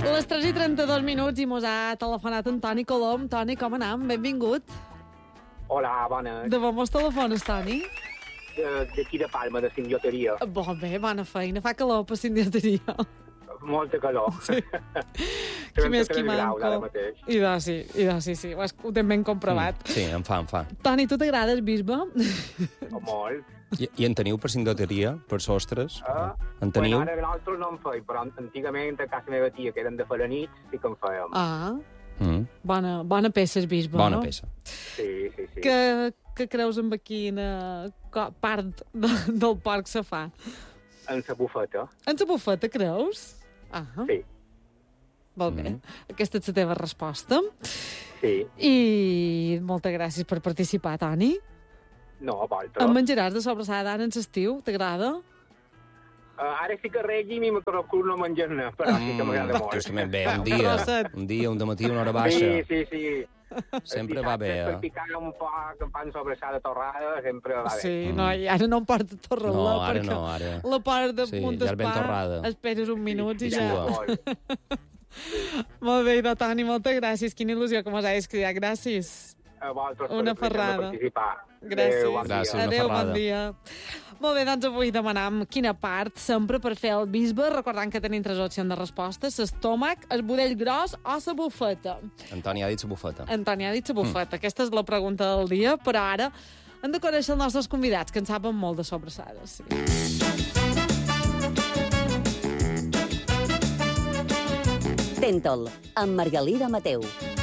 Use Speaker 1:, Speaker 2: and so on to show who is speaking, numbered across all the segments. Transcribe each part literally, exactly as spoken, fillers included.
Speaker 1: Les tres i trenta-dos minuts i mos ha telefonat en Toni Colom. Toni, com anam? Benvingut.
Speaker 2: Hola, bona.
Speaker 1: De on mos telefones, Toni?
Speaker 2: D'aquí de Palma, de Sindioteria.
Speaker 1: Bon, bé, bona feina. Fa calor per Sindioteria.
Speaker 2: Molta calor.
Speaker 1: Sí. Qui més qui manco. I de sí, i de sí, sí. Ho, has, ho tenen ben comprovat.
Speaker 3: Mm, sí, em fa, em fa.
Speaker 1: Toni, tu t'agrada el bisbe?
Speaker 2: Oh, molt.
Speaker 3: I, I en teniu per cindoteria, per sostres?
Speaker 2: Uh,
Speaker 3: en teniu?
Speaker 2: Bueno, ara nosaltres no en feim, però antigament a casa meva tia, que eren de fer la nit, sí que en fèiem.
Speaker 1: Ah,
Speaker 3: mm.
Speaker 1: bona, bona peça el bisbe,
Speaker 3: bona
Speaker 1: no?
Speaker 3: Bona peça.
Speaker 2: Sí, sí, sí.
Speaker 1: Que, que creus amb quina part de, del porc se fa?
Speaker 2: En sa bufeta.
Speaker 1: En sa bufeta, creus? Ah.
Speaker 2: Sí.
Speaker 1: Molt bé.
Speaker 3: Mm.
Speaker 1: Aquesta és la teva resposta.
Speaker 2: Sí.
Speaker 1: I moltes gràcies per participar, Toni.
Speaker 2: No, a volta.
Speaker 1: Em menjaràs de sobrassada ara en l'estiu? T'agrada?
Speaker 2: Uh, ara sí que règim i me procuro no menjar-ne, però sí que m'agrada molt.
Speaker 3: Justament bé, un dia, un dia, un dematí, una hora baixa.
Speaker 2: Sí, sí, sí.
Speaker 3: Sempre va bé,
Speaker 2: Per
Speaker 3: eh?
Speaker 2: picar un poc en pan sobrassada torrada, sempre va bé.
Speaker 1: Sí, no, i ara no em porta torrar-la.
Speaker 3: No, ara
Speaker 1: perquè
Speaker 3: no, ara.
Speaker 1: la part de
Speaker 3: Sí,
Speaker 1: punt
Speaker 3: ja és ben
Speaker 1: d'espà,
Speaker 3: torrada.
Speaker 1: esperes un minut i
Speaker 2: Sí,
Speaker 1: ja...
Speaker 2: molt.
Speaker 1: Molt bé, idò, Toni, moltes gràcies. Quina il·lusió que mos hagis cridat. Gràcies.
Speaker 2: A vosaltres
Speaker 1: Una
Speaker 2: per
Speaker 1: ferrada.
Speaker 2: participar.
Speaker 1: Gràcies.
Speaker 2: Adéu, bon
Speaker 3: Gràcies,
Speaker 2: dia.
Speaker 3: una
Speaker 1: Adéu,
Speaker 3: ferrada.
Speaker 1: bon dia. Molt bé, doncs avui demanam quina part sempre per fer el bisbe, recordant que tenim tres opcions de resposta: l'estómac, el budell gros o la bufeta.
Speaker 3: Antoni ha dit la bufeta.
Speaker 1: Antoni ha dit la bufeta. Mm. Aquesta és la pregunta del dia, però ara hem de conèixer els nostres convidats, que en saben molt de sobrassades. Sí.
Speaker 4: Tentol, amb Margalida Mateu.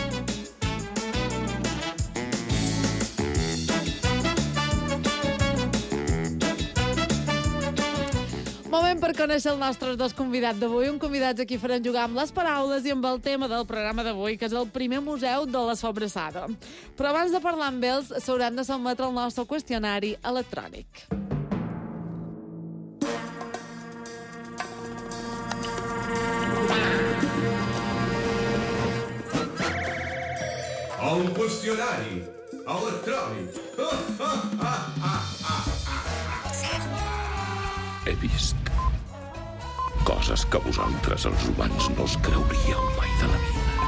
Speaker 1: Moment per conèixer els nostres dos convidats d'avui. Un convidats a qui farem jugar amb les paraules i amb el tema del programa d'avui, que és el primer museu de la sobrassada. Però abans de parlar amb ells, s'hauran de sotmetre el nostre qüestionari electrònic.
Speaker 5: El qüestionari electrònic.
Speaker 6: He vist coses que vosaltres, els humans, no us creuríeu mai de la vida.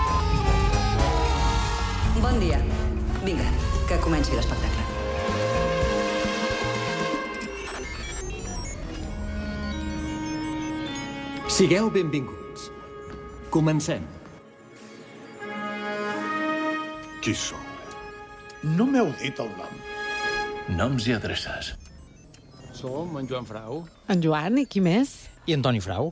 Speaker 4: Bon dia. Vinga, que comenci l'espectacle.
Speaker 7: Sigueu benvinguts. Comencem.
Speaker 6: Qui sou?
Speaker 5: No m'heu dit el nom.
Speaker 6: Noms i adreces.
Speaker 8: Som en Joan Frau.
Speaker 1: En Joan, i qui més?
Speaker 8: I en Toni Frau.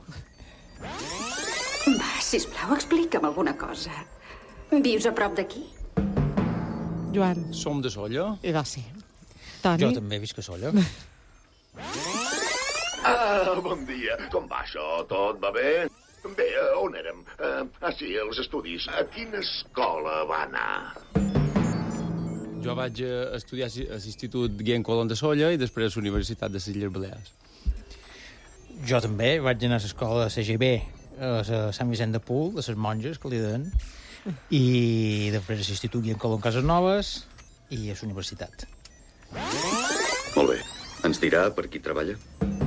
Speaker 9: Va, sisplau, explica'm alguna cosa. Vius a prop d'aquí?
Speaker 1: Joan.
Speaker 8: Som de Solla.
Speaker 1: I doncs sí. Toni?
Speaker 8: Jo també visc a Solla.
Speaker 6: Ah, bon dia. Com va això? Tot va bé? Bé, on érem? Uh, ah, sí, els estudis. A quina escola va anar?
Speaker 8: Jo vaig estudiar a l'Institut Guillem Colom de Solla i després a la Universitat de les Illes Balears.
Speaker 10: Jo també vaig anar a l'escola de C G B, a Sant Vicent de Pul, a les monges, que li deien, i després a l'Institut Guillem Colom Casanovas i a la universitat.
Speaker 6: Molt bé. Ens dirà per qui treballa?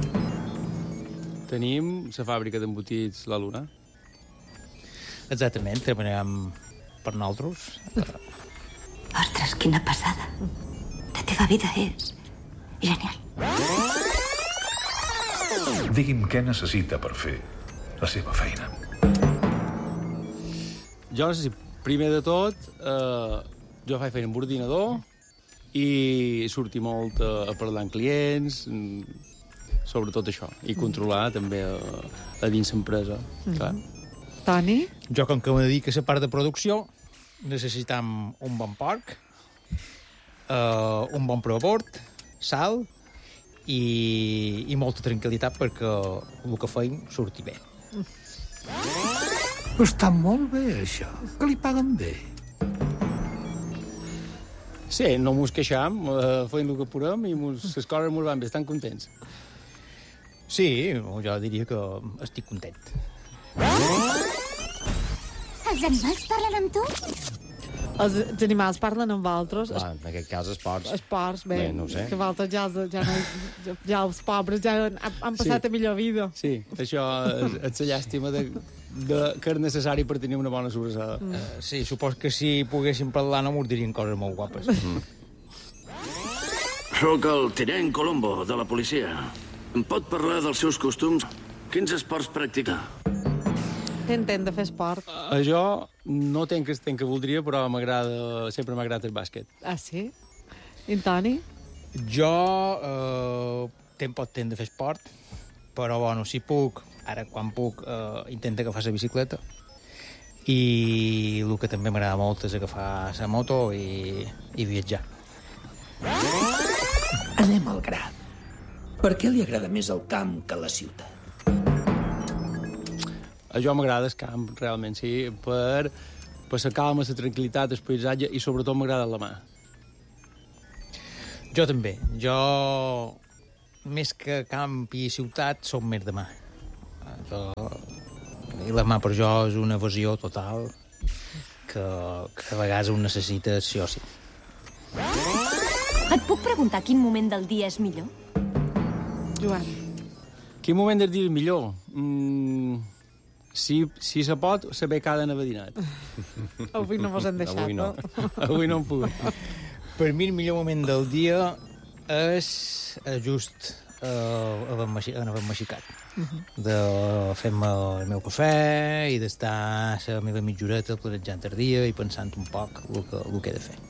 Speaker 8: Tenim la fàbrica d'embotits La Luna.
Speaker 10: Exactament, treballem per nosaltres.
Speaker 9: Ostres, quina passada. La teva vida és genial.
Speaker 5: Digui'm què necessita per fer la seva feina.
Speaker 8: Jo, sí, primer de tot, eh, jo faig feina amb ordinador i sortir molt a, a parlar amb clients, sobre tot això, i controlar també a, a dins l'empresa. Mm.
Speaker 1: Toni?
Speaker 10: Jo, com que me dedico a la part de producció, necessitam un bon porc, uh, un bon provort, sal i, i molta tranquil·litat perquè el que feim surti bé.
Speaker 5: Està molt bé, això. Que li paguen bé.
Speaker 8: Sí, no mos queixam, eh, feim el que podem i mos, les coses mos van bé, estan contents.
Speaker 10: Sí, jo diria que estic content.
Speaker 9: Els animals parlen amb tu?
Speaker 1: Els, els animals parlen amb altres.
Speaker 3: Clar, en aquest cas, els porcs.
Speaker 1: Els porcs, bé,
Speaker 3: Bé, no ho sé.
Speaker 1: que altres ja, els- ja, no, ja, ja els pobres ja han, han passat
Speaker 8: Sí.
Speaker 1: a millor vida.
Speaker 8: Sí, això és, és la llàstima de, de, que és necessari per tenir una bona sobrassada.
Speaker 10: Mm. Uh, sí, supos que si poguéssim parlar no mos dirien coses molt guapes. Mm.
Speaker 11: Soc el tinent Colombo, de la policia. Em pot parlar dels seus costums? Quins esports practica?
Speaker 1: T'entén de fer esport.
Speaker 8: Uh, jo no tenc el temps que voldria, però m'agrada, sempre m'ha agradat el bàsquet.
Speaker 1: Ah, sí? I en Toni?
Speaker 10: Jo eh, tenc poc temps de fer esport, però, bueno, si puc, ara, quan puc, eh, intento agafar la bicicleta. I el que també m'agrada molt és agafar la moto i, i viatjar.
Speaker 12: Anem al gra. Per què li agrada més el camp que la ciutat?
Speaker 8: A jo m'agrada el camp, realment, sí, per, per la calma, la tranquil·litat, el paisatge, i sobretot m'agrada la mà.
Speaker 10: Jo també. Jo, més que camp i ciutat, som més de mà. Jo, I la mà per jo és una evasió total que, que a vegades ho necessites sí o sí.
Speaker 13: Et puc preguntar quin moment del dia és millor?
Speaker 1: Joan.
Speaker 8: Quin moment del dia és millor? Mm, si, si se pot, saber cada nevadinat.
Speaker 1: Avui no mos han deixat,
Speaker 8: Avui no.
Speaker 1: no?
Speaker 8: Avui no em puc.
Speaker 10: Per mi el millor moment del dia és just uh, haver-me aixecat. Uh -huh. De fer-me el meu cafè i d'estar a la meva mitjoreta planejant el dia i pensant un poc el que, el que he de fer.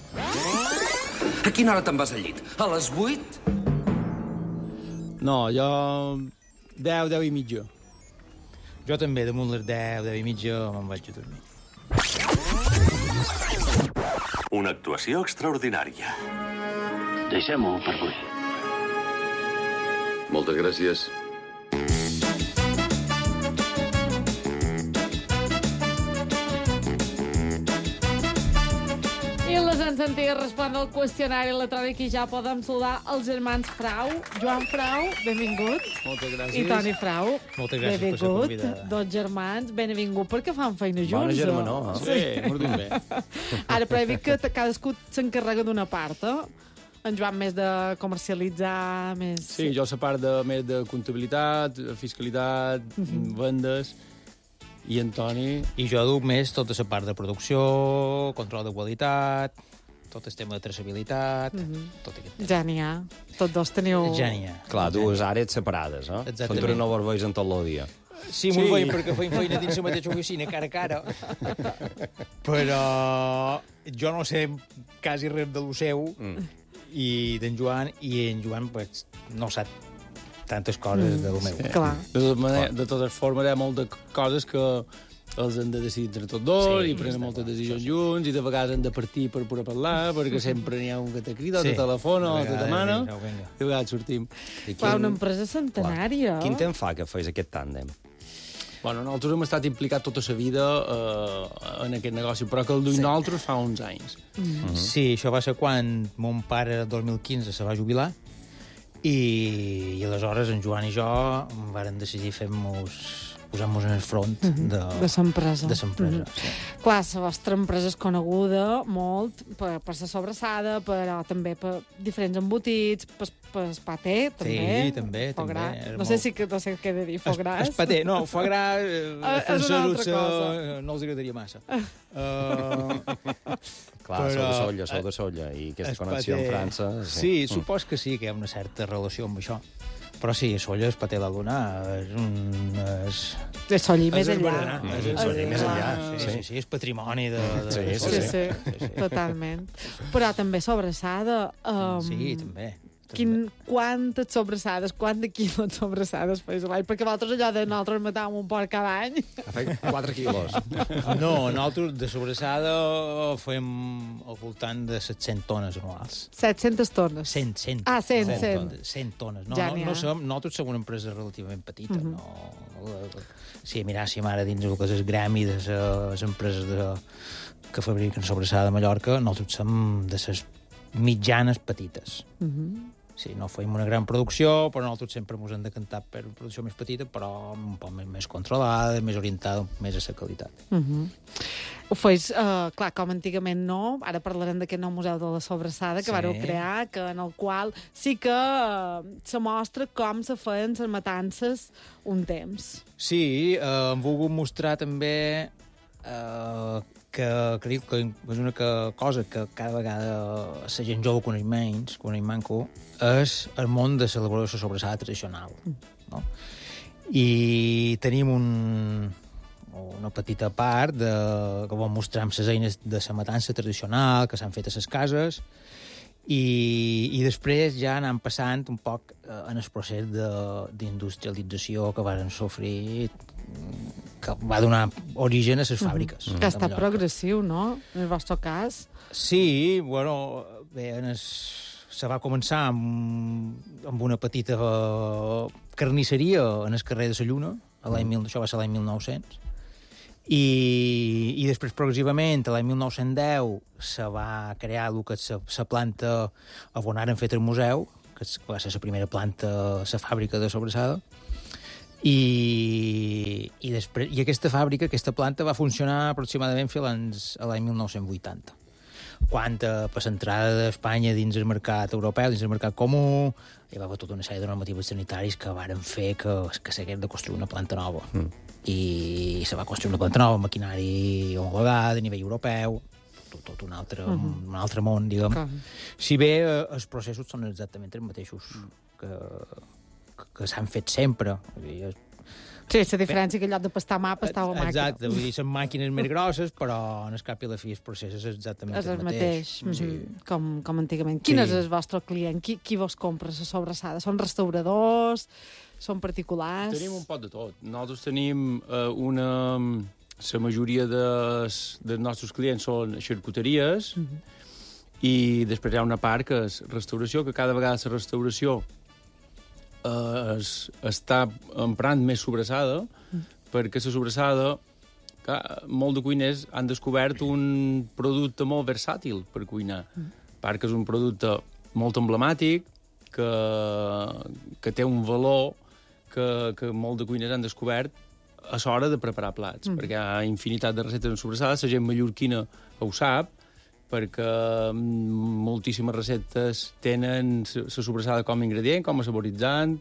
Speaker 12: A quina hora te'n vas al llit? A les vuit?
Speaker 8: No, jo... deu, deu i mitja.
Speaker 10: Jo també, damunt les deu, deu i mitja, me'n vaig a dormir.
Speaker 11: Una actuació extraordinària. Deixem-ho per avui. Moltes gràcies.
Speaker 1: I les hem sentit respondre al qüestionari electrònic i ja podem saludar els germans Frau. Joan Frau, benvingut.
Speaker 8: Moltes gràcies.
Speaker 1: I Toni Frau.
Speaker 10: Moltes gràcies per ser convidada.
Speaker 1: Dos germans, benvingut, perquè fan feina junts.
Speaker 3: Bona germanor,
Speaker 8: eh? Sí, molt bé.
Speaker 1: Ara, però he dit que cadascú s'encarrega d'una part, eh? En Joan més de comercialitzar, més...
Speaker 8: Sí, jo la part de, més de comptabilitat, fiscalitat, uh -huh. vendes, i en Toni...
Speaker 10: I jo duc més tota la part de producció, control de qualitat, tot el tema de traçabilitat, uh -huh. tot aquest tema.
Speaker 1: Ja n'hi ha. Tots dos teniu...
Speaker 10: Ja n'hi ha.
Speaker 3: Clar, dues àrees separades, eh?
Speaker 10: Exactament.
Speaker 3: Són no vos veus en tot el dia.
Speaker 10: Sí, m'ho sí. veiem perquè feim feina dins la mateixa oficina, cara a cara. Però jo no sé quasi res de lo seu, mm. i d'en Joan, i en Joan pues, no sap tantes coses mm, de lo meu.
Speaker 8: Sí. Clar. De, totes maneres, de totes formes, hi ha moltes coses que els han de decidir entre tots dos, sí, i prenen moltes decisions junts, i de vegades han de partir per poder parlar, perquè sempre n'hi ha un que te crida, o sí. te telefona, o te demana, i de vegades sortim.
Speaker 1: I Clar, una empresa centenària.
Speaker 3: Quin temps fa que feis aquest tàndem?
Speaker 8: Bueno, nosaltres hem estat implicats tota la vida eh, en aquest negoci, però que el duim sí. nosaltres fa uns anys.
Speaker 10: Mm. Uh -huh. Sí, això va ser quan mon pare, el dos mil quinze, se va jubilar, i, i aleshores en Joan i jo vàrem decidir fer-nos posar-nos en el front de,
Speaker 1: de l'empresa.
Speaker 10: De l'empresa,
Speaker 1: mm -hmm. sí. Clar, la vostra empresa és coneguda molt per, per la sobrassada, però també per diferents embotits, per, per el paté, també.
Speaker 10: Sí, també.
Speaker 1: Foie
Speaker 10: també.
Speaker 1: No
Speaker 10: molt...
Speaker 1: sé si que, no sé què he de dir, foie gras.
Speaker 10: El paté, no, foie gras, eh,
Speaker 1: és una altra cosa.
Speaker 10: No els agradaria massa. uh,
Speaker 3: Clar, però... sou de Solla, sou de Solla, i aquesta connexió paté... amb França...
Speaker 10: Sí, sí mm. supos que sí, que hi ha una certa relació amb això. Però sí, Solla, el paté de la Luna, és un... És,
Speaker 1: és Solla i més enllà.
Speaker 10: Mm. És Solla i més enllà, sí, sí, sí, és patrimoni de... de
Speaker 3: sí,
Speaker 10: sí,
Speaker 3: sí,
Speaker 1: sí, sí, sí, sí, totalment. Però també sobrassada. Um,
Speaker 10: sí, també.
Speaker 1: Quin, quantes sobrassades, quant de quilos sobrassades feis a l'any? Perquè vosaltres allò de nosaltres matàvem un porc cada any.
Speaker 3: Fem quatre quilos.
Speaker 10: No, nosaltres de sobrassada fem al voltant de set-cents tones anuals.
Speaker 1: set-centes tones?
Speaker 10: cent, cent.
Speaker 1: Ah, cent, cent.
Speaker 10: cent tones. No,
Speaker 1: ja
Speaker 10: no, no som, nosaltres som una empresa relativament petita. Uh -huh. no, si miràssim ara dins el que és el gremi de les empreses de, que fabriquen sobrassada a Mallorca, nosaltres som de les mitjanes petites. Uh -huh. Sí, no fem una gran producció, però nosaltres sempre ens hem decantat per una producció més petita, però un poc més, més controlada, més orientada més a la qualitat.
Speaker 1: Uh -huh. Ho feis, uh, clar, com antigament no. Ara parlarem d'aquest nou museu de la Sobrassada que sí. Vareu crear, que en el qual sí que uh, se mostra com se feien les matances un temps.
Speaker 10: Sí, uh, hem volgut mostrar també uh, que, que, que és una que, cosa que cada vegada la gent jove coneix menys, coneix manco, és el món de l'elaboració de la sobrassada tradicional. No? I tenim un... una petita part de, que vam mostrar amb les eines de la matança tradicional que s'han fet a les cases i, i després ja anant passant un poc eh, en el procés d'industrialització que van sofrir, que va donar origen a les fàbriques.
Speaker 1: Mm-hmm. Que ha estat progressiu, no?, en el vostre cas.
Speaker 10: Sí, bueno, bé, en el, se va començar amb, amb una petita uh, carnisseria en el carrer de la Lluna, a l'any mil, això va ser l'any mil nou-cents, I, i després, progressivament, l'any mil nou-cents deu, se va crear el que és la planta on ara han fet el museu, que va ser la primera planta, la fàbrica de sobrassada, i, i, després, i aquesta fàbrica, aquesta planta, va funcionar aproximadament fins a l'any mil nou-cents vuitanta. Quan, eh, per l'entrada d'Espanya dins el mercat europeu, dins el mercat comú, hi va haver tota una sèrie de normatives sanitaris que varen fer que, que s'hagués de construir una planta nova. Mm. I se va construir una planta nova, maquinari homologada a nivell europeu, tot, tot un, altre, uh -huh. un altre món, diguem. Okay. Si bé eh, els processos són exactament els mateixos que, que, que s'han fet sempre.
Speaker 1: Sí, la diferència que en lloc de pastar mà, pastava màquina.
Speaker 10: Exacte, vull dir, són màquines més grosses, però en el cap i la fi el procés és exactament
Speaker 1: és
Speaker 10: el,
Speaker 1: el
Speaker 10: mateix.
Speaker 1: mateix,
Speaker 10: Sí.
Speaker 1: mm-hmm. com, com antigament. Quin sí. és el vostre client? Qui, qui vos compra la sobrassada? Són restauradors? Són particulars?
Speaker 8: Tenim un pot de tot. Nosaltres tenim eh, una... La majoria dels, dels nostres clients són xarcuteries mm-hmm. i després hi ha una part que és restauració, que cada vegada la restauració eh, es, està emprant més sobrassada, mm. perquè la sobrassada, clar, molt de cuiners han descobert un producte molt versàtil per cuinar, mm. perquè és un producte molt emblemàtic, que, que té un valor que, que molt de cuiners han descobert a l'hora de preparar plats, mm. perquè hi ha infinitat de receptes en sobrassada, la gent mallorquina ho sap, perquè moltíssimes receptes tenen la sobrassada com a ingredient, com a saboritzant,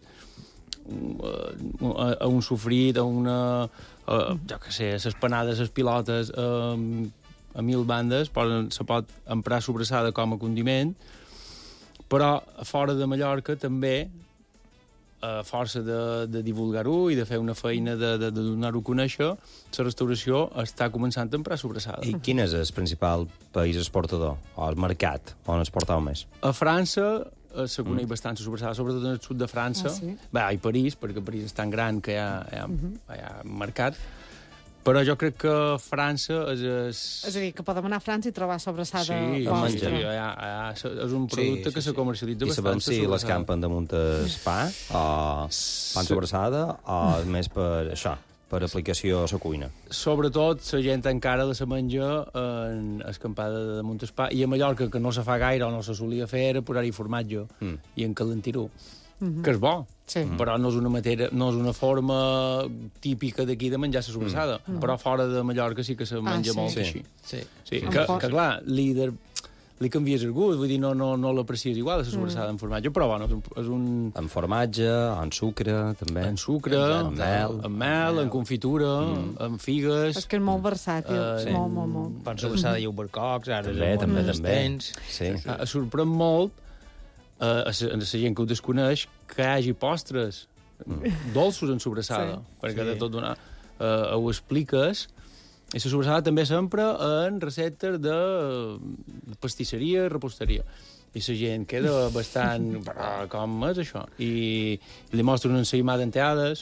Speaker 8: a, a un sofrit, a una... A, jo què sé, les panades, les pilotes, a, a mil bandes, poden, se pot emprar sobrassada com a condiment, però a fora de Mallorca també, a força de, de divulgar-ho i de fer una feina de, de, de donar-ho a conèixer, la restauració està començant a emprar sobrassada.
Speaker 3: I quin és el principal país exportador, o el mercat, on exporteu més?
Speaker 8: A França eh, se coneix mm. bastant la sobrassada, sobretot en el sud de França. Ah, sí? Bé, hi ha París, perquè París és tan gran que hi ha, hi ha, mm-hmm. hi ha mercat, però jo crec que França és... És,
Speaker 1: és a dir, que podem anar a França i trobar sobrassada
Speaker 8: sí,
Speaker 1: vostra.
Speaker 8: Sí, ja, ja, és un producte sí, sí, que se comercialitza
Speaker 3: sí.
Speaker 8: bastant.
Speaker 3: I sabem si l'escampen damunt el pa, o pan sobrassada, o més per això, per aplicació a la cuina.
Speaker 8: Sobretot, la gent encara la se menja en escampada damunt el pa, i a Mallorca, que no se fa gaire o no se solia fer, era posar-hi formatge mm. i encalentir-ho, mm-hmm. que és bo. Sí. Però no és una matèria, no és una forma típica d'aquí de menjar la sobrassada. Mm. Però fora de Mallorca sí que se menja ah, sí. molt sí. així. Sí. Sí. Que, que, clar, líder, li canvies el gust, vull dir, no, no, no l'aprecies igual, la sobrassada mm. en formatge, però bueno, és un, és un...
Speaker 3: En formatge, en sucre, també.
Speaker 8: En sucre, en mel, en, mel, en confitura, mm. en figues...
Speaker 1: És que és molt versàtil, uh, sí. molt, molt, molt.
Speaker 10: Pan sobrassada i albercocs, ara
Speaker 3: també,
Speaker 10: és
Speaker 3: també,
Speaker 10: molt
Speaker 3: també.
Speaker 10: Sí.
Speaker 8: Sí. Uh, sorprèn molt Uh, a la gent que ho desconeix, que hi hagi postres mm. dolços en sobrassada, sí. perquè sí. de tot donar uh, ho expliques, i la sobrassada també s'empra en receptes de pastisseria i reposteria. I la gent queda bastant... com és això? I, i li mostren una ensaïmada enteades,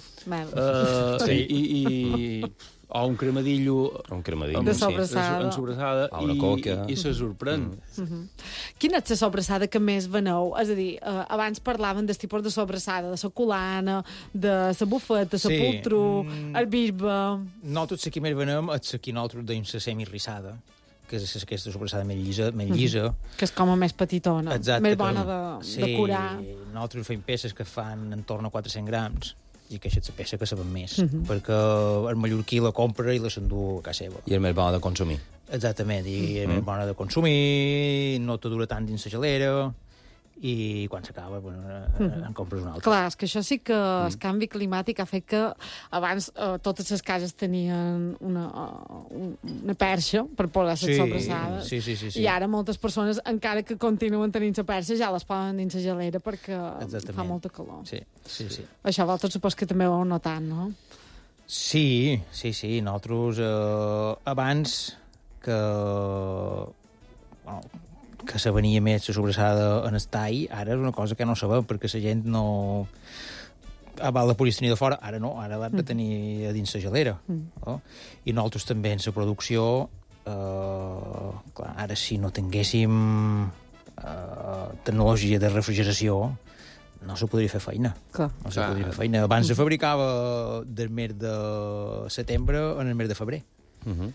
Speaker 8: uh, sí. i, i, o un cremadillo,
Speaker 3: un cremadillo
Speaker 1: de sobrassada,
Speaker 8: en sobrassada,
Speaker 3: o una coca,
Speaker 8: i, i se sorprèn.
Speaker 1: Mm. Mm-hmm. Quina és la sobrassada que més veneu? És a dir, eh, abans parlaven del tipus de sobrassada, de la colana, de la bufeta, la sí. pultru, mm. el bisbe...
Speaker 10: Nosaltres aquí més venem és aquí nosaltres deim la semirrissada, que és aquesta sobrassada més llisa, més llisa.
Speaker 1: Mm. Que és com a més petitona, exacte, més bona de,
Speaker 10: sí,
Speaker 1: de curar.
Speaker 10: Nosaltres fem peces que fan en torn a quatre-cents grams, i aquesta és la peça que sabem més,
Speaker 1: Mhm.
Speaker 10: perquè el mallorquí la compra i la s'endú a casa seva.
Speaker 3: I és més bona de consumir.
Speaker 10: Exactament, i és
Speaker 3: Mhm.
Speaker 10: més bona de consumir, no te dura tant dins la gelera, i quan s'acaba, bueno,
Speaker 1: Mhm.
Speaker 10: en compres un altre.
Speaker 1: Clar, és que això sí que el canvi climàtic ha fet que abans eh, totes les cases tenien una, uh, una perxa per poder ser
Speaker 10: Sí,
Speaker 1: sobrassades.
Speaker 10: sí, sí, sí, sí.
Speaker 1: I ara moltes persones, encara que continuen tenint la perxa, ja les poden dins la gelera perquè
Speaker 10: Exactament.
Speaker 1: fa molta calor.
Speaker 10: Sí, sí, sí.
Speaker 1: Això vosaltres supos que també ho heu notat, no?
Speaker 10: Sí, sí, sí. Nosaltres, eh, abans que... Bueno, que se venia més la sobrassada en el tall, ara és una cosa que no sabem, perquè la gent no... Abans la podies tenir de fora, ara no, ara l'has de tenir a dins la gelera.
Speaker 1: Mm.
Speaker 10: No? I nosaltres també en la producció, eh, clar, ara si no tinguéssim eh, tecnologia de refrigeració, no se podria fer feina.
Speaker 1: Clar.
Speaker 10: No se
Speaker 8: Clar.
Speaker 10: podria fer feina. Abans se fabricava del mes de setembre en el mes de febrer.
Speaker 3: Mhm.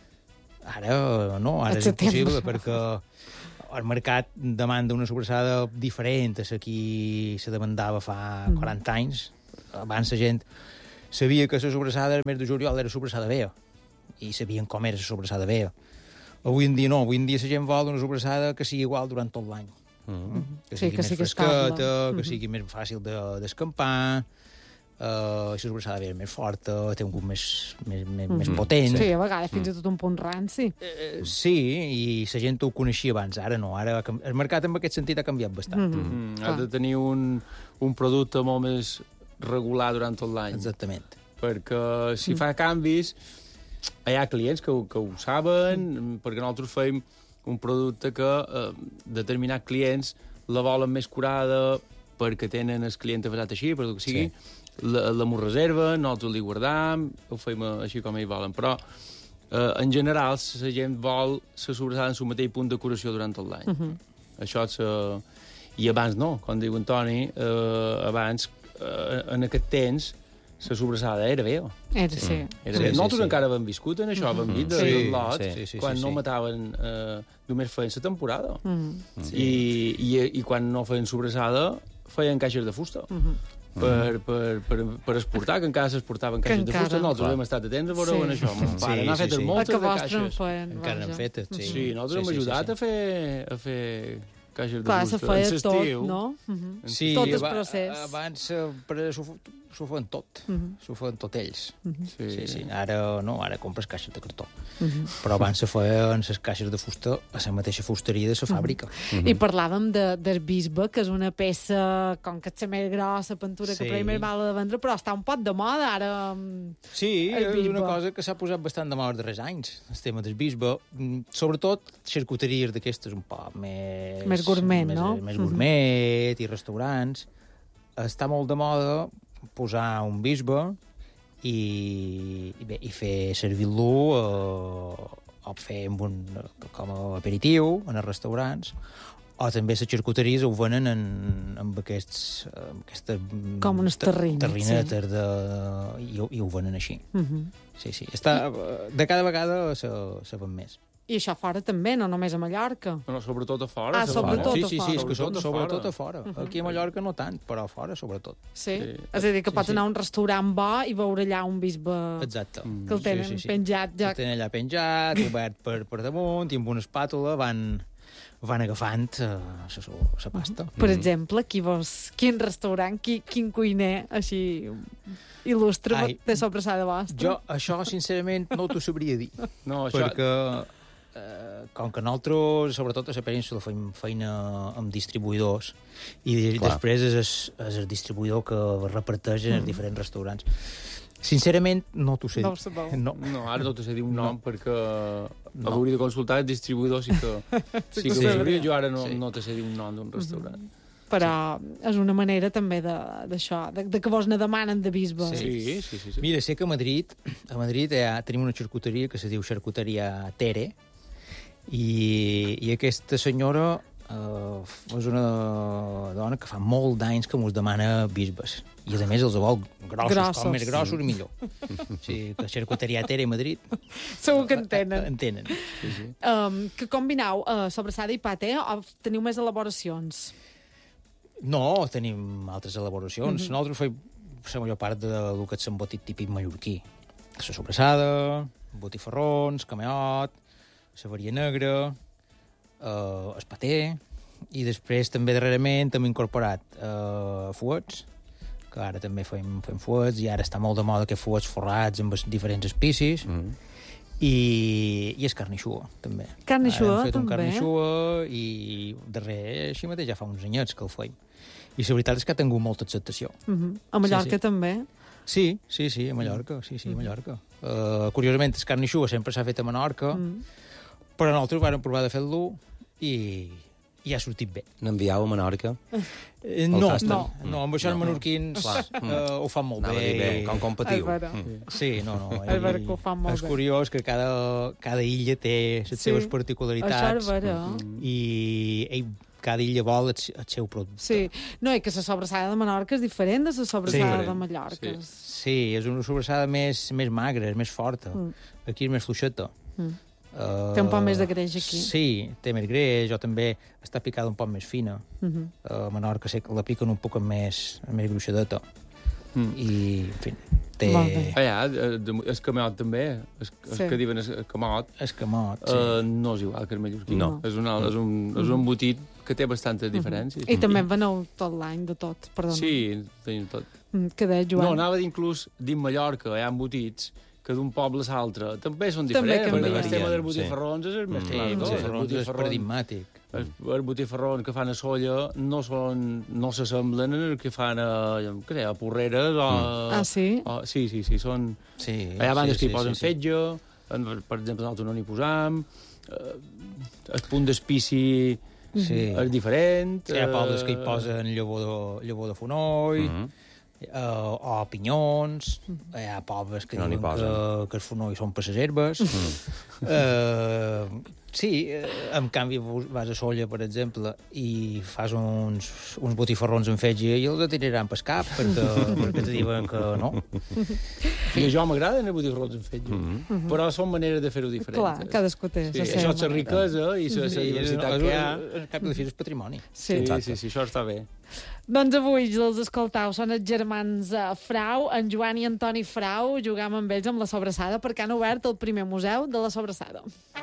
Speaker 10: Ara no, ara
Speaker 1: Al
Speaker 10: és
Speaker 1: setembre.
Speaker 10: impossible perquè el mercat demanda una sobrassada diferent a la que se demandava fa
Speaker 1: Mhm.
Speaker 10: quaranta anys. Abans la gent sabia que la sobrassada el mes de juliol era sobrassada vea i sabien com era la sobrassada vea. Avui en dia no, avui en dia la gent vol una sobrassada que sigui igual durant tot l'any.
Speaker 3: Mhm.
Speaker 10: Que
Speaker 1: Sí,
Speaker 10: sigui
Speaker 1: que
Speaker 10: més
Speaker 1: sigui
Speaker 10: fresqueta,
Speaker 1: estable.
Speaker 10: que
Speaker 1: Mhm.
Speaker 10: sigui més fàcil de- d'escampar, uh, la sobrassada vea és més forta, té un gust més, més, més, més
Speaker 1: Mhm.
Speaker 10: potent.
Speaker 1: Sí, a vegades fins i tot un punt ranci.
Speaker 10: Eh, Sí, i la gent ho coneixia abans, ara no. Ara ha cam- el mercat en aquest sentit ha canviat bastant.
Speaker 1: Mhm.
Speaker 8: Mm, has de tenir un, un producte molt més regular durant tot l'any.
Speaker 10: Exactament.
Speaker 8: Perquè si
Speaker 1: Mm.
Speaker 8: fa canvis, hi ha clients que, ho- que ho saben, mm. perquè nosaltres fem un producte que eh, determinats clients la volen més curada perquè tenen el client avasat així, per el que sigui, sí. la, la m'ho reserven, nosaltres li guardam, ho fem així com ells volen, però eh, en general la gent vol la sobrassada en el mateix punt de curació durant tot l'any.
Speaker 1: Mhm.
Speaker 8: Això és... Uh, I abans no, com diu Antoni, uh, abans, uh, en aquest temps, la sobrassada era veo.
Speaker 1: Era, sí.
Speaker 8: Era
Speaker 10: Sí,
Speaker 8: sí,
Speaker 10: sí,
Speaker 8: Nosaltres
Speaker 10: sí.
Speaker 8: encara vam viscut en això, vam
Speaker 1: Mhm.
Speaker 8: dit de
Speaker 10: Sí,
Speaker 8: sí, lot,
Speaker 10: sí, sí, sí,
Speaker 8: quan
Speaker 10: sí,
Speaker 8: no
Speaker 10: sí.
Speaker 8: mataven, eh, només feien la temporada.
Speaker 1: Mm.
Speaker 8: I, i, I quan no feien sobrassada, feien caixes de fusta.
Speaker 1: Mhm.
Speaker 8: Per, per, per, per exportar, que encara s'exportaven
Speaker 1: Que
Speaker 8: caixes de
Speaker 1: encara.
Speaker 8: fusta. Nosaltres
Speaker 3: Clar.
Speaker 8: hem estat atents a veure
Speaker 1: Sí.
Speaker 8: en això. Mon
Speaker 10: Sí,
Speaker 8: pare n'ha
Speaker 10: sí,
Speaker 8: fet
Speaker 10: sí.
Speaker 1: El
Speaker 8: moltes
Speaker 1: que
Speaker 8: de
Speaker 1: vostres en
Speaker 8: caixes.
Speaker 1: feien,
Speaker 10: Encara n'han
Speaker 1: vaja.
Speaker 10: fetes, sí.
Speaker 8: Sí, nosaltres
Speaker 10: Sí,
Speaker 8: hem
Speaker 10: sí, sí,
Speaker 8: ajudat
Speaker 10: sí.
Speaker 8: a fer, a fer caixes
Speaker 1: Clar,
Speaker 8: de
Speaker 1: se
Speaker 8: fusta.
Speaker 1: feia
Speaker 8: En
Speaker 1: tot,
Speaker 8: l'estiu.
Speaker 1: no? Mhm.
Speaker 10: Sí,
Speaker 1: Tot el
Speaker 10: aba-
Speaker 1: procés.
Speaker 10: Abans eh, per- s'ho s'ho feien tot.
Speaker 1: Mhm.
Speaker 10: S'ho feien tot ells.
Speaker 8: Sí.
Speaker 10: Sí, sí. Ara no, ara compres caixes de cartó.
Speaker 1: Mhm.
Speaker 10: Però abans se feien les caixes de fusta a la mateixa fusteria de la fàbrica.
Speaker 1: I parlàvem de, del bisbe, que és una peça, com que és la més grossa, pintura
Speaker 10: Sí.
Speaker 1: que per més val de vendre, però està un poc de moda ara. mm,
Speaker 10: Sí,
Speaker 1: El
Speaker 10: és
Speaker 1: bisbe.
Speaker 10: una cosa que s'ha posat bastant de moda els darrers anys, el tema del bisbe. Mm, Sobretot xarcuteries d'aquestes un poc més...
Speaker 1: Més gourmet,
Speaker 10: més,
Speaker 1: no?
Speaker 10: Més
Speaker 1: Mhm.
Speaker 10: gourmet i restaurants. Està molt de moda posar un bisbe i, i, bé, i fer servir-lo eh, o fer amb un, com a aperitiu en els restaurants, o també les xarcuteries ho venen en, amb aquests, amb aquestes
Speaker 1: Com unes terrines,
Speaker 10: terrinetes de, i, ho- i ho venen així.
Speaker 1: Mhm.
Speaker 10: Sí, sí. Està, de cada vegada se, se ven més.
Speaker 1: I això fora també, no només a Mallorca.
Speaker 8: No, no, sobretot a fora.
Speaker 1: Ah,
Speaker 8: se
Speaker 1: sobretot
Speaker 8: fa.
Speaker 1: a
Speaker 10: sí, sí,
Speaker 1: fora.
Speaker 10: sí, és que són
Speaker 8: Sobretot a
Speaker 10: sobretot a
Speaker 8: fora.
Speaker 10: fora. Aquí a Mallorca no tant, però a fora sobretot.
Speaker 1: Sí?
Speaker 8: Sí.
Speaker 1: És a dir, que
Speaker 10: Sí,
Speaker 1: pots
Speaker 10: sí.
Speaker 1: anar a un restaurant bo i veure allà un bisbe
Speaker 10: Exacte.
Speaker 1: que el tenen
Speaker 10: Sí, sí, sí.
Speaker 1: penjat ja.
Speaker 10: El tenen allà penjat, obert per, per damunt, i amb una espàtula van, van agafant eh, la pasta.
Speaker 1: Per exemple, qui vos, quin restaurant, qui, quin cuiner així il·lustre
Speaker 10: Ai,
Speaker 1: de sobrassada vostra?
Speaker 10: Jo, això, sincerament, no t'ho sabria dir.
Speaker 8: No, això...
Speaker 10: Perquè, eh, com que nosaltres, sobretot a la península, fem feina amb distribuïdors, i
Speaker 3: Clar.
Speaker 10: després és, el- és el distribuïdor que reparteix en els diferents restaurants. Sincerament, no t'ho sé
Speaker 1: No ho
Speaker 10: dir.
Speaker 1: sabeu.
Speaker 10: No.
Speaker 8: No, ara no te sé dir un nom
Speaker 10: No.
Speaker 8: perquè
Speaker 10: No.
Speaker 8: hauria de consultar el distribuïdor, sí que, sí que
Speaker 10: Sí.
Speaker 8: ho sabria. Jo ara no,
Speaker 10: Sí.
Speaker 8: no te sé dir un nom d'un restaurant.
Speaker 1: Però és una manera també de- d'això, de, de que vos ne demanen de bisbe.
Speaker 8: Sí, sí, sí. sí.
Speaker 10: Mira, sé que a Madrid, a Madrid ha, tenim una xarcuteria que se diu xarcuteria Tere, i, i aquesta senyora eh, és una dona que fa molt d'anys que mos demana bisbes. I, a més, els vol grossos,
Speaker 1: Grossos.
Speaker 10: com més grossos, millor. O sigui, que xarcuteria Tere a Madrid
Speaker 1: Segur que en tenen.
Speaker 10: en tenen.
Speaker 8: sí, sí.
Speaker 1: Um, que combinau uh, sobrassada i paté o teniu més elaboracions?
Speaker 10: No, tenim altres elaboracions.
Speaker 1: Mhm.
Speaker 10: Nosaltres fem la major part del que és l'embotit típic mallorquí. La sobrassada, botifarrons, cameot, la varia negra, eh, el paté, i després també darrerament hem incorporat eh, fuets, que ara també fem, fem fuets, i ara està molt de moda que fuets forrats amb diferents especies, mm. i, i és carnixua, també.
Speaker 1: Carnixua,
Speaker 10: hem fet
Speaker 1: també.
Speaker 10: un carnixua, i darrer, així mateix, ja fa uns anyets que el feim. I la veritat és que ha tingut molta acceptació.
Speaker 1: Mm-hmm. A Mallorca
Speaker 10: sí, sí.
Speaker 1: també?
Speaker 10: Sí, sí, sí, a Mallorca, sí, sí, a Mallorca. Uh, curiosament, el carnixua sempre s'ha fet a Menorca, mm. però nosaltres vam provar de fer-lo i, i ha sortit bé.
Speaker 3: N'enviau a Menorca?
Speaker 10: Eh, no, no, no, amb això els menorquins
Speaker 3: no.
Speaker 10: uh, ho fan molt
Speaker 3: Anava
Speaker 10: bé.
Speaker 3: bé. Com competiu.
Speaker 10: Mm. Sí, no, no.
Speaker 1: És vera que ho fan molt
Speaker 10: és
Speaker 1: bé.
Speaker 10: curiós que cada, cada illa té les
Speaker 1: sí,
Speaker 10: seves particularitats.
Speaker 1: Això és vera.
Speaker 10: I ell, cada illa vol el, el seu producte.
Speaker 1: Sí, no, i que la sobrassada de Menorca és diferent de la sobrassada sí, de Mallorca.
Speaker 10: Sí. sí, és una sobrassada més, més magra, és més forta. Mm. Aquí és més fluixeta. Mm. Uh,
Speaker 1: té un poc més de greix aquí.
Speaker 10: Sí, té més greix, o també està picada un poc més fina. Uh -huh. uh, a Menorca sé que la piquen un poc més, més gruixadeta. Mm. I, en fi, té...
Speaker 8: Allà, el camot també, el sí. que diuen el camot,
Speaker 10: el camot, sí.
Speaker 8: uh, no és igual que el mallorquí.
Speaker 3: No.
Speaker 8: És, una, és, un, és un embotit que té bastantes diferències.
Speaker 1: I també en veneu tot l'any, de tot, perdona.
Speaker 8: Sí, tenim tot.
Speaker 1: Que deia Joan.
Speaker 8: No, anava d'inclús, dins Mallorca, hi ha embotits que d'un poble a l'altre també són diferents, també perquè el tema dels botifarrons és el més
Speaker 10: sí.
Speaker 8: clar.
Speaker 10: Sí, els botifarrons és paradigmàtic.
Speaker 8: Els, els botifarrons que fan a Solla no són, no s'assemblen al que fan a, què sé, a Porreres o...
Speaker 1: Mm. Ah, sí?
Speaker 8: O, sí, sí, sí, són...
Speaker 10: Sí,
Speaker 8: hi ha bandes
Speaker 10: sí,
Speaker 8: que hi posen
Speaker 10: sí, sí.
Speaker 8: fetge, per exemple, nosaltres no n'hi posam, eh, el punt d'espici
Speaker 10: sí.
Speaker 8: és diferent.
Speaker 10: Hi ha pobles que hi posen llavor de, llavor de fonoll, mm -hmm. Uh, o pinyons, hi ha pobles que, que diuen no que, que els fonolls són per les herbes. Mm. Uh, sí, uh, en canvi vas a Solla, per exemple, i fas uns, uns botifarrons en fetge i els tiraran pel cap perquè, perquè te diuen que no.
Speaker 8: I a jo m'agraden els botifarrons en fetge, mm -hmm. però són maneres de fer-ho diferents.
Speaker 1: Clar, cadascú té.
Speaker 8: Sí, això és la riquesa i la
Speaker 10: sí,
Speaker 8: diversitat
Speaker 10: és,
Speaker 8: que hi ha.
Speaker 10: En cap de fi és patrimoni.
Speaker 1: Sí,
Speaker 8: sí, sí, sí, això està bé.
Speaker 1: Doncs avui els escoltau són els germans uh, Frau, en Joan i Antoni Frau. Jugam amb ells amb la sobrassada perquè han obert el primer museu de la sobrassada.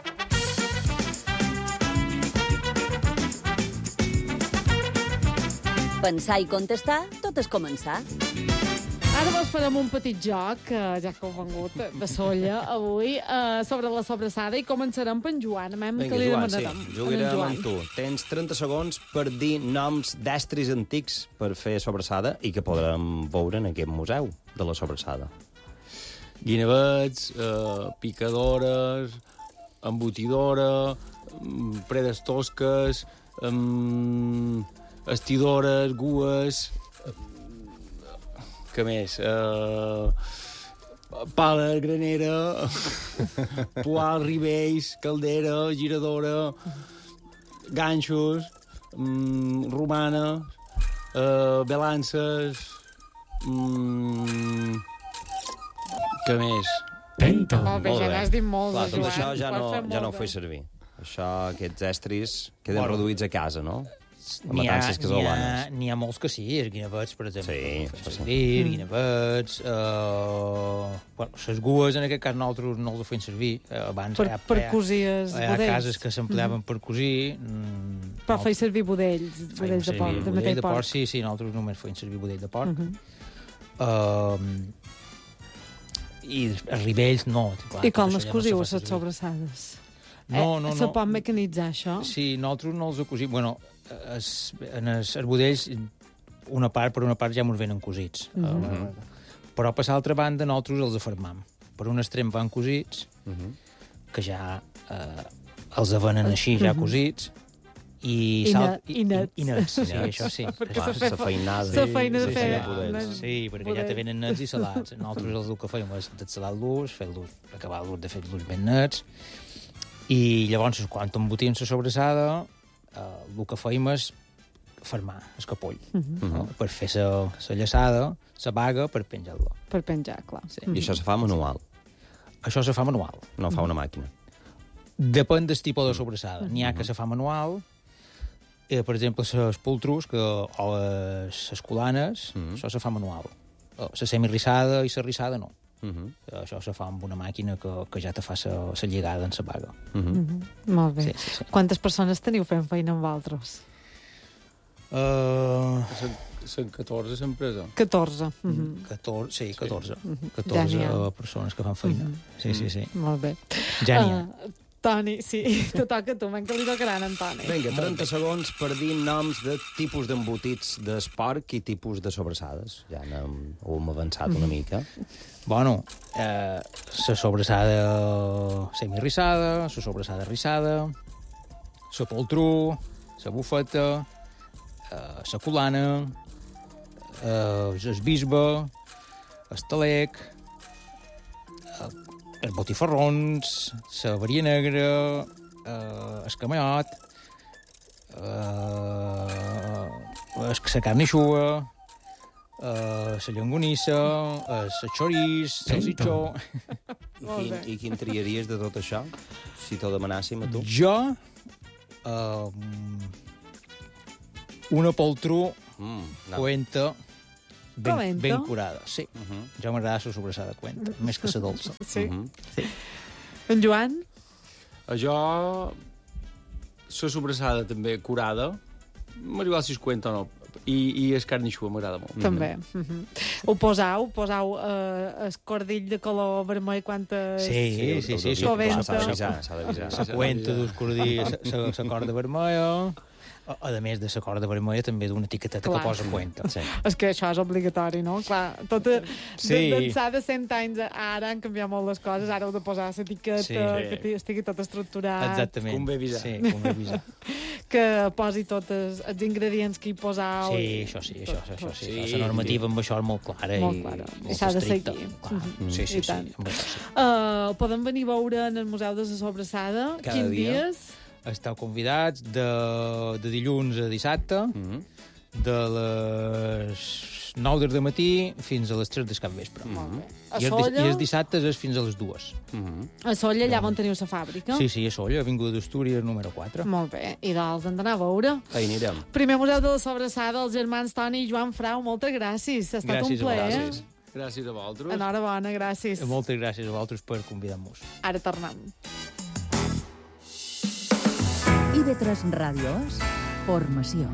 Speaker 4: Pensar i contestar, tot és començar.
Speaker 1: Ara vos farem un petit joc, uh, ja que heu vengut de Solla avui, uh, sobre la sobrassada, i començarem per en Joan. Mem,
Speaker 3: Vinga,
Speaker 1: que li
Speaker 3: Joan,
Speaker 1: demanarem.
Speaker 3: sí, jugarem amb tu. Tens trenta segons per dir noms d'estris antics per fer sobrassada i que podrem veure en aquest museu de la sobrassada.
Speaker 8: Guinevets, eh, picadores, embotidora, predes tosques, um, estidores, gues... Què més? Uh, pala, granera, poal, rivells, caldera, giradora, ganxos, um, romana, uh, balances... Um, què més?
Speaker 3: Penta.
Speaker 1: Molt bé, ja n'has dit molt.
Speaker 3: Clar, tot
Speaker 1: Joan.
Speaker 3: això ja no, ja no ho
Speaker 1: bé.
Speaker 3: faig servir. Això, aquests estris, queden
Speaker 10: Bueno.
Speaker 3: reduïts a casa, no?
Speaker 10: N'hi ha,
Speaker 3: Matances
Speaker 10: n'hi, ha,
Speaker 3: casolanes.
Speaker 10: n'hi ha molts que sí, els guinevets, per exemple.
Speaker 3: Sí,
Speaker 10: Fem
Speaker 3: això sí.
Speaker 10: servir, mm. guinevets... Uh, bueno, les gues, en aquest cas, nosaltres no els fem servir. Uh, abans
Speaker 1: Per,
Speaker 10: hi ha,
Speaker 1: per
Speaker 10: hi ha,
Speaker 1: cosir els
Speaker 10: hi ha
Speaker 1: budells.
Speaker 10: cases que s'empleaven mm. per cosir. Mm,
Speaker 1: Però feia servir budells, budells de porc, de
Speaker 10: budell
Speaker 1: mateix
Speaker 10: de porc.
Speaker 1: porc.
Speaker 10: Sí, sí, nosaltres només feim servir budell de porc.
Speaker 1: Mm
Speaker 10: -hmm. uh, I els rivells, no. Clar,
Speaker 1: I com
Speaker 10: tot
Speaker 1: les
Speaker 10: això ja
Speaker 1: cosiu,
Speaker 10: no
Speaker 1: les
Speaker 10: se fa servir.
Speaker 1: sobrassades?
Speaker 10: No, no,
Speaker 1: eh,
Speaker 10: no.
Speaker 1: Se pot mecanitzar, això?
Speaker 10: Sí, nosaltres no els cosim. Bueno, es, en els, els budells, una part per una part ja ens venen cosits. Mm -hmm. uh, però per l'altra banda nosaltres els afermam. Per un extrem van cosits, mm -hmm. que ja uh, els venen així, ja mm -hmm. cosits, i...
Speaker 1: I,
Speaker 10: salt,
Speaker 1: i, i nets.
Speaker 10: I nets, sí, això sí.
Speaker 1: Perquè
Speaker 3: Clar,
Speaker 1: se
Speaker 3: la feinada.
Speaker 1: La feina de
Speaker 10: sí,
Speaker 1: fer...
Speaker 10: sí, sí, perquè ja te venen nets i salats. Nosaltres el que fèiem és dessalar-los, fer-los, acabar-los de fer-los ben nets, i llavors, quan embotim la sobrassada, eh, el que fèiem és fermar el capoll, uh -huh. no? Per fer la llaçada, la baga, per penjar-la.
Speaker 1: Per penjar, clar.
Speaker 10: Sí.
Speaker 3: I això se fa manual?
Speaker 10: Això se fa manual.
Speaker 3: No fa una màquina?
Speaker 10: Depèn del tipus de sobrassada. N'hi ha que se fa manual, eh, per exemple, les poltrus que, o les escolanes, mm -hmm. això se fa manual. La semirrissada i la rissada no.
Speaker 3: Uh -huh.
Speaker 10: Això se fa amb una màquina que, que ja te fa la lligada en la vaga.
Speaker 3: Uh -huh.
Speaker 1: Mm -hmm. Molt bé.
Speaker 10: Sí, sí, sí.
Speaker 1: Quantes persones teniu fent feina amb vosaltres?
Speaker 10: Uh...
Speaker 8: Són catorze l'empresa.
Speaker 1: catorze. Mm -hmm.
Speaker 10: catorze. Sí, catorze.
Speaker 1: Mm -hmm.
Speaker 10: catorze
Speaker 1: ja
Speaker 10: persones que fan feina. Mm -hmm. Sí, sí, sí.
Speaker 1: Molt bé.
Speaker 10: Ja n'hi ha.
Speaker 1: Uh, Toni, sí, te toca a tu, menys que li tocaran en Toni.
Speaker 3: Vinga, trenta segons per dir noms de tipus d'embotits d'esporc i tipus de sobrassades. Ja n'hem, ho hem avançat una mica.
Speaker 10: Bueno, eh, la sobrassada semirrissada, la sobrassada rissada, la poltrú, la bufeta, eh, la colana, eh, el bisbe, el talec, eh, els botifarrons, la varia negra, eh, el camallot, eh, la carn eixuga, Uh, la llonganissa, uh, el xorís, el salsitxó...
Speaker 3: I quin, I quin triaries de tot això, si t'ho demanàssim a tu?
Speaker 10: Jo, uh, una poltrú
Speaker 3: mm, no.
Speaker 10: cuenta ben,
Speaker 1: Cuento?
Speaker 10: ben curada. Sí,
Speaker 3: uh -huh.
Speaker 10: jo m'agrada la sobrassada cuenta, més que la dolça.
Speaker 1: Sí.
Speaker 3: Uh -huh.
Speaker 10: Sí.
Speaker 1: En Joan?
Speaker 8: A jo, la sobrassada també curada, m'arriba si es cuenta o no, i, i el carn eixuga m'agrada molt.
Speaker 1: També. Mm -hmm. Ho posau, posau eh, el cordill de color vermell quan es...
Speaker 10: Sí, sí, sí.
Speaker 3: S'ha d'avisar, s'ha d'avisar.
Speaker 10: La cuenta d'un cordill, la corda vermella... A, a més de la corda vermella, també d'una etiqueteta
Speaker 1: Clar.
Speaker 10: que posa cuenta.
Speaker 3: Sí.
Speaker 1: És que això és obligatori, no? Clar, tot
Speaker 10: Sí.
Speaker 1: d'ençà de cent anys ara han canviat molt les coses, ara heu de posar l'etiqueta,
Speaker 10: Sí.
Speaker 1: que estigui tot estructurat.
Speaker 10: Exactament.
Speaker 8: Convé avisar.
Speaker 10: Sí, convé avisar.
Speaker 1: Que posi tots els, els ingredients que hi posau.
Speaker 10: Sí, això sí, això, això, això sí.
Speaker 8: Sí,
Speaker 10: La normativa amb això és molt clara
Speaker 1: Molt
Speaker 10: i,
Speaker 1: clara. I
Speaker 10: molt
Speaker 1: s'ha de
Speaker 10: estricta.
Speaker 1: seguir.
Speaker 10: Clar.
Speaker 1: Mhm.
Speaker 10: Sí, sí,
Speaker 1: I
Speaker 10: sí,
Speaker 1: tant.
Speaker 10: amb això sí.
Speaker 1: Uh, podem venir a veure en el Museu de la Sobrassada.
Speaker 3: Cada
Speaker 1: Quins
Speaker 3: dia.
Speaker 1: dies?
Speaker 10: Esteu convidats de, de dilluns a dissabte,
Speaker 3: Mm -hmm.
Speaker 10: de les nou del matí fins a les tres del capvespre.
Speaker 3: Mm -hmm.
Speaker 1: A
Speaker 10: I, els,
Speaker 1: Solla?
Speaker 10: I els dissabtes és fins a les dues.
Speaker 3: Mm -hmm.
Speaker 1: A Solla, allà on teniu la fàbrica.
Speaker 10: Sí, sí, a Solla, Avinguda d'Astúries, número quatre.
Speaker 1: Molt bé, i doncs hem d'anar a veure.
Speaker 3: Ahí anirem.
Speaker 1: Primer Museu de la Sobrassada, els germans Toni i Joan Frau, moltes gràcies. Ha estat
Speaker 10: Gràcies
Speaker 1: un
Speaker 10: a
Speaker 1: plaer.
Speaker 10: vosaltres.
Speaker 8: Gràcies a vosaltres.
Speaker 1: Enhorabona, gràcies.
Speaker 10: Moltes gràcies a vosaltres per convidar-nos.
Speaker 1: Ara tornem.
Speaker 14: I V tres Ràdio és formació.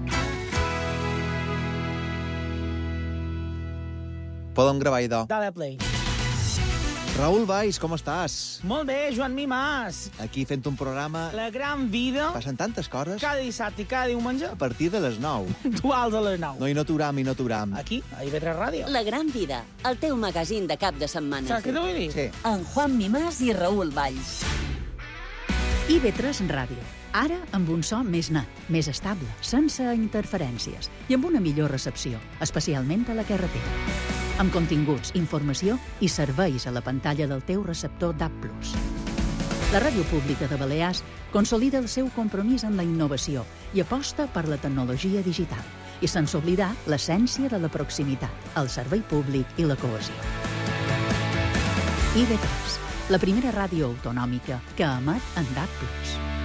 Speaker 15: Podem gravar, idò.
Speaker 16: Dale play.
Speaker 15: Raül Valls, com estàs?
Speaker 16: Molt bé, Joan Mimàs.
Speaker 15: Aquí fent un programa...
Speaker 16: La gran vida.
Speaker 15: Passen tantes coses.
Speaker 16: Cada dissabte i cada diumenge.
Speaker 15: A partir de les nou.
Speaker 16: Duals a les nou.
Speaker 15: No, i no t'uram, i no t'uram.
Speaker 16: Aquí, a I V tres Ràdio.
Speaker 4: La gran vida, el teu magazín de cap de setmana.
Speaker 16: Saps què t'ho vull dir?
Speaker 15: Sí.
Speaker 14: En Juan Mimàs i Raül Valls. I V tres Ràdio. Ara amb un so més net, més estable, sense interferències i amb una millor recepció, especialment a la carretera. Amb continguts, informació i serveis a la pantalla del teu receptor D A B plus. La ràdio pública de Balears consolida el seu compromís amb la innovació i aposta per la tecnologia digital, i sense oblidar l'essència de la proximitat, el servei públic i la cohesió. I V tres, la primera ràdio autonòmica que emet en D A B plus.